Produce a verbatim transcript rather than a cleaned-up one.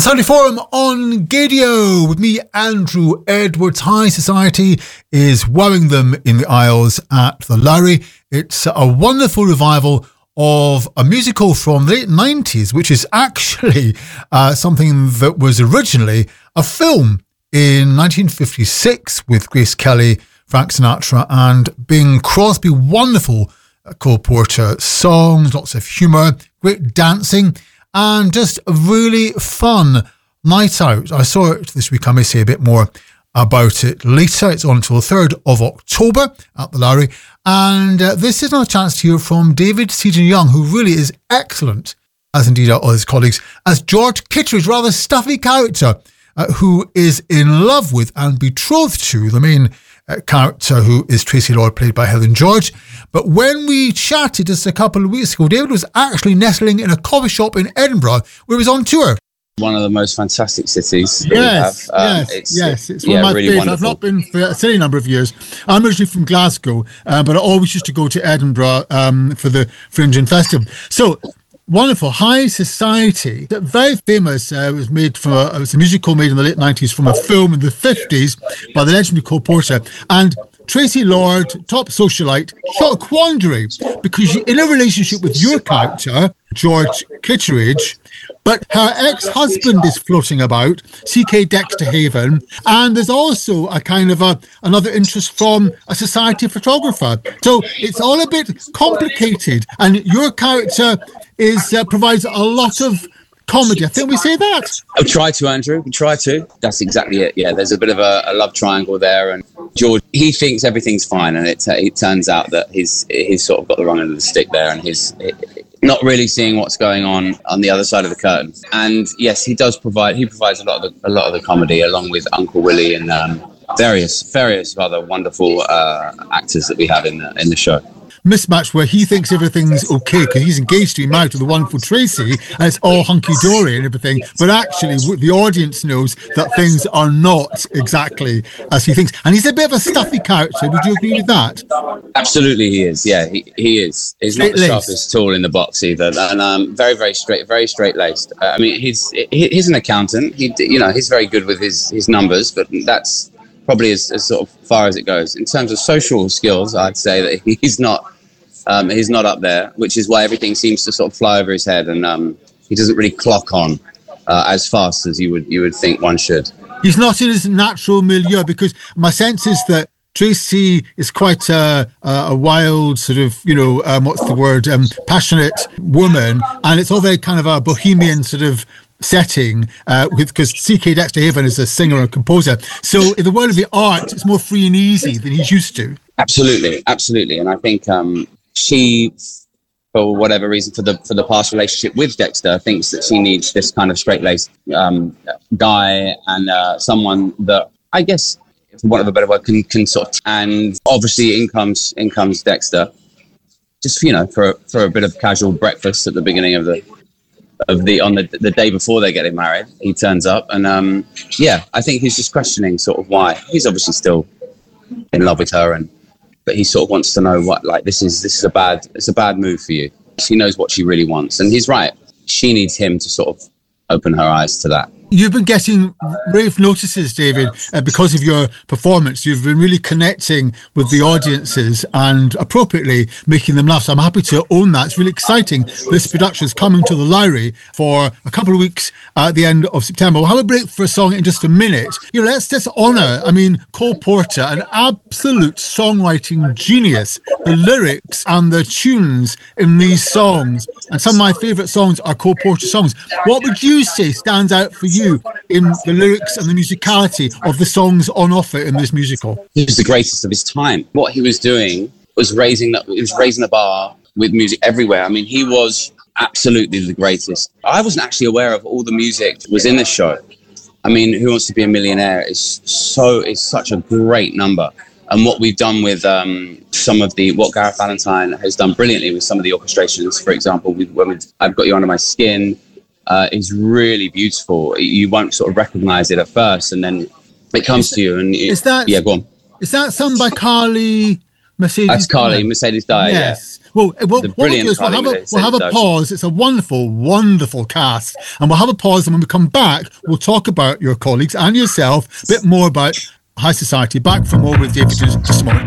Society Forum on Gaydio with me, Andrew Edwards. High Society is wowing them in the aisles at the Lowry. It's a wonderful revival of a musical from the late nineties, which is actually uh, something that was originally a film in nineteen fifty-six with Grace Kelly, Frank Sinatra and Bing Crosby. Wonderful uh, Cole Porter songs, lots of humour, great dancing, and just a really fun night out. I saw it this week. I may say a bit more about it later. It's on until the third of October at the Lowry. And uh, this is another chance to hear from David Seaton-Young, who really is excellent, as indeed are all his colleagues, as George Kittredge, rather stuffy character, uh, who is in love with and betrothed to the main uh, character, who is Tracy Lord, played by Helen George. But when we chatted just a couple of weeks ago, David was actually nestling in a coffee shop in Edinburgh where he was on tour. One of the most fantastic cities that yes, we have. Um, yes, it's, yes. It's yeah, one of my really favourites. wonderful. I've not been for a silly number of years. I'm originally from Glasgow, uh, but I always used to go to Edinburgh um, for the Fringe and Festival. So, wonderful. High Society, very famous. Uh, it was made from a, it was a musical made in the late nineties from a film in the fifties by the legendary Cole Porter. And Tracy Lord, top socialite, shot a quandary because she's in a relationship with your character, George Kittredge, but her ex-husband is floating about, C K Dexter Haven, and there's also a kind of a another interest from a society photographer. So it's all a bit complicated, and your character is uh, provides a lot of comedy. I think we say that. I'll try to, Andrew. We try to. That's exactly it. Yeah, there's a bit of a, a love triangle there, and George, he thinks everything's fine, and it, it turns out that he's he's sort of got the wrong end of the stick there, and he's not really seeing what's going on on the other side of the curtain. And yes, he does provide. He provides a lot of the, a lot of the comedy, along with Uncle Willie and um, various various other wonderful uh, actors that we have in the in the show. Mismatch where he thinks everything's okay because he's engaged to be married to the wonderful Tracy and it's all hunky-dory and everything, but actually the audience knows that things are not exactly as he thinks. And he's a bit of a stuffy character. Would you agree with that? Absolutely he is, yeah, he, he is. He's not the sharpest tool in the box either, and um, very, very straight, very straight-laced. Uh, I mean, he's he, he's an accountant. He, you know, he's very good with his, his numbers, but that's probably as, as sort of far as it goes. In terms of social skills, I'd say that he's not Um, he's not up there, which is why everything seems to sort of fly over his head, and um, he doesn't really clock on uh, as fast as you would you would think one should. He's not in his natural milieu, because my sense is that Tracy is quite a, a wild sort of, you know, um, what's the word, um, passionate woman, and it's all very kind of a bohemian sort of setting, uh, with because C K Dexter Haven is a singer and composer. So in the world of the art, it's more free and easy than he's used to. Absolutely, absolutely, and I think um, she, for whatever reason, for the for the past relationship with Dexter, thinks that she needs this kind of straight-laced um, guy and uh, someone that, I guess, for want of a better word, can, can sort of. And obviously, in comes in comes Dexter, just you know, for for a bit of casual breakfast at the beginning of the of the on the the day before they're getting married. He turns up, and um, yeah, I think he's just questioning sort of why. He's obviously still in love with her, and. But he sort of wants to know what, like, this is this is a bad it's a bad move for you. She knows what she really wants, and he's right. She needs him to sort of open her eyes to that. You've been getting rave notices, David, uh, because of your performance. You've been really connecting with the audiences and appropriately making them laugh. So I'm happy to own that. It's really exciting. This production is coming to the Lowry for a couple of weeks at the end of September. We'll have a break for a song in just a minute. You know, let's just honour, I mean, Cole Porter, an absolute songwriting genius. The lyrics and the tunes in these songs, and some of my favourite songs are Cole Porter songs. What would you say stands out for you in the lyrics and the musicality of the songs on offer in this musical? He was the greatest of his time. What he was doing was raising the, he was raising the bar with music everywhere. I mean, he was absolutely the greatest. I wasn't actually aware of all the music that was in this show. I mean, Who Wants to Be a Millionaire is so is such a great number. And what we've done with um, some of the, what Gareth Valentine has done brilliantly with some of the orchestrations, for example, with, when we, I've Got You Under My Skin, uh, is really beautiful. You won't sort of recognize it at first, and then it comes is to you. And it, is that, yeah, go on. Is that sung by Carly Mercedes? That's Carly Mercedes Dyer, yes. yeah. Well, well the what we'll brilliant do is we'll have, a, we'll have a pause. It's a wonderful, wonderful cast. And we'll have a pause. And when we come back, we'll talk about your colleagues and yourself, a bit more about High Society. Back for more with David just a moment.